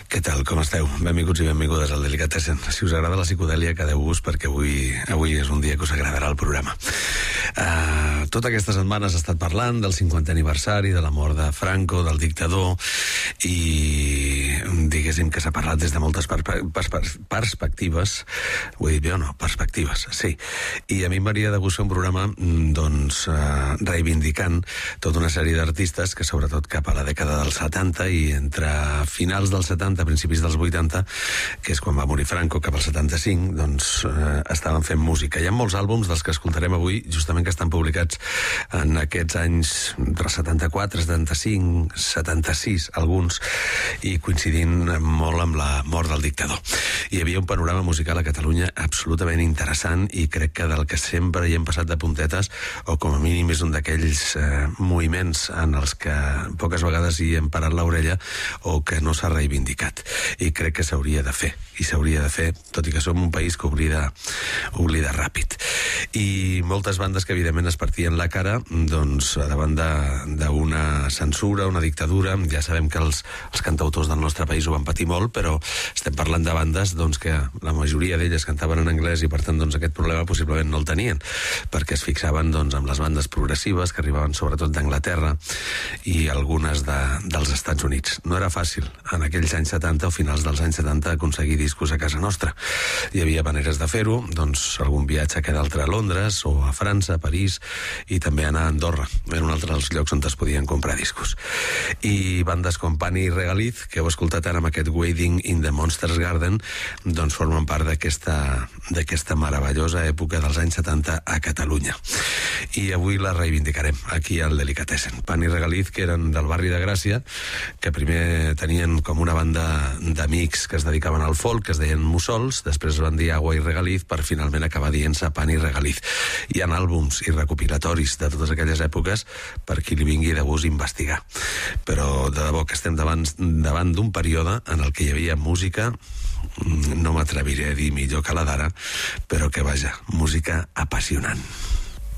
Què tal, com esteu? Benvinguts i benvingudes al Delicatessen. Si us agrada la psicodèlia, quedeu-vos perquè avui és un dia que us agradarà el programa. Tota aquesta setmana s'ha estat parlant del 50è aniversari, de la mort de Franco, del dictador, i diguéssim que s'ha parlat des de moltes perspectives. Ho he dit bé o no? Perspectives, sí. I a mi m'hauria de buscar un programa reivindicant tota una sèrie d'artistes que sobretot cap a la dècada dels 70 i entre finals dels 70 a principis dels 80, que és quan va morir Franco, cap al 75, doncs estaven fent música. Hi ha molts àlbums dels que escoltarem avui, justament que estan publicats en aquests anys entre 74, 75, 76, alguns, i coincidint molt amb la mort del dictador. Hi havia un panorama musical a Catalunya absolutament interessant i crec que del que sempre hi hem passat de puntetes, o com a mínim és un d'aquells moviments en els que poques vegades hi hem parat l'orella o que no s'ha reivindicat. I crec que s'hauria de fer, tot i que som un país que oblida ràpid. I moltes bandes que evidentment es partien la cara doncs davant d'una censura, una dictadura. Ja sabem que els cantautors del nostre país ho van patir molt, però estem parlant de bandes doncs, que la majoria d'elles cantaven en anglès i per tant doncs, aquest problema possiblement no el tenien, perquè es fixaven doncs, amb les bandes progressives que arribaven sobretot d'Anglaterra i algunes dels Estats Units. No era fàcil en aquells anys 70 o finals dels anys 70 aconseguir discos a casa nostra. Hi havia maneres de fer-ho, doncs algun viatge que d'altre a Londres o a França, a París, i també anar a Andorra, era un altre dels llocs on es podien comprar discos. I bandes com Pani i Regaliz, que heu escoltat ara amb aquest Wading in the Monsters Garden, doncs formen part d'aquesta meravellosa època dels anys 70 a Catalunya. I avui la reivindicarem aquí al Delicatessen. Pani i Regaliz, que eren del barri de Gràcia, que primer tenien com una banda d'amics que es dedicaven al folk, que es deien Mussols, després es van dir Agua i Regaliz, per finalment acabar dient-se Pani i Regaliz. Hi ha àlbums i recopilatoris de totes aquelles èpoques per qui li vingui de gust investigar. Però de debò que estem davant d'un període en el que hi havia música, no m'atreviré a dir millor que la d'ara, però que vaja, música apassionant.